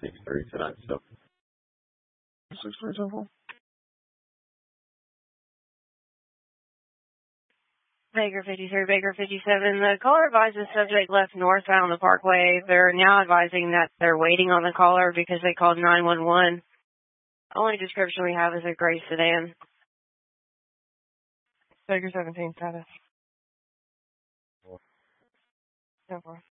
6:30 tonight. So 6:30 so far. Baker 53, Baker 57. The caller advised the subject left northbound the Parkway. They're now advising that they're waiting on the caller because they called 911. Only description we have is a gray sedan. Baker 17 status. 10-4.